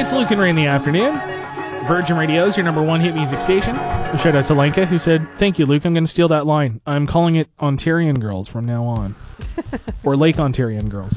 It's Luke and Ray in the afternoon. Virgin Radio is your number one hit music station. A shout out to Lenka, who said, "Thank you, Luke. I'm going to steal that line. I'm calling it Ontarian Girls from now on." Or Lake Ontarian Girls.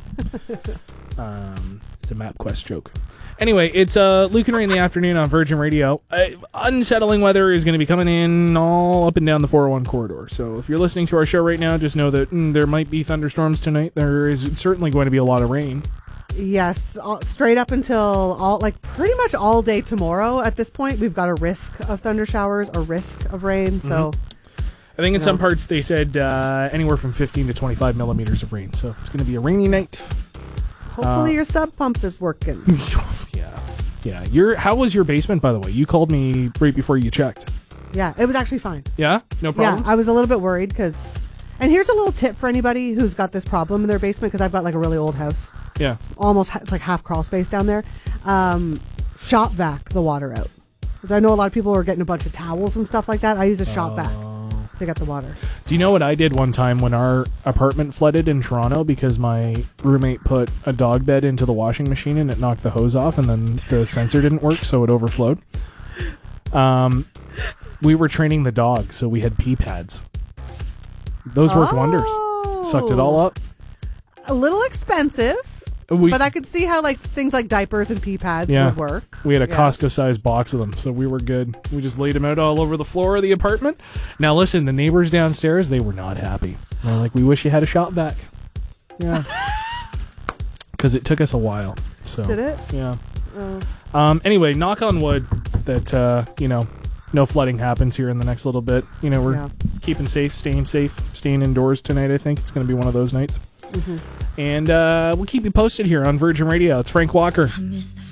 It's a MapQuest joke. Anyway, it's Luke and Ray in the afternoon on Virgin Radio. Unsettling weather is going to be coming in all up and down the 401 corridor. So if you're listening to our show right now, just know that there might be thunderstorms tonight. There is certainly going to be a lot of rain. Yes, straight up until pretty much all day tomorrow. At this point, we've got a risk of thunder showers, a risk of rain. So, I think in some parts they said anywhere from 15 to 25 millimeters of rain. So it's going to be a rainy night. Hopefully your sub pump is working. Yeah. How was your basement, by the way? You called me right before you checked. Yeah, it was actually fine. Yeah, no problem. Yeah, I was a little bit worried because. And here's a little tip for anybody who's got this problem in their basement, because I've got like a really old house. Yeah. It's like half crawl space down there. Shop vac the water out. Because I know a lot of people are getting a bunch of towels and stuff like that. I use a shop vac to get the water. Do you know what I did one time when our apartment flooded in Toronto because my roommate put a dog bed into the washing machine and it knocked the hose off and then the sensor didn't work, so it overflowed? We were training the dog, so we had pee pads. Those worked wonders. Sucked it all up. A little expensive, but I could see how things like diapers and pee pads would work. We had a Costco-sized box of them, so we were good. We just laid them out all over the floor of the apartment. Now listen, the neighbors downstairs, they were not happy. They're like, "We wish you had a shop vac." Yeah. Because it took us a while. So did it? Yeah. Anyway, knock on wood that, no flooding happens here in the next little bit. We're keeping safe, staying indoors tonight, I think. It's going to be one of those nights. Mm-hmm. And we'll keep you posted here on Virgin Radio. It's Frank Walker. I miss the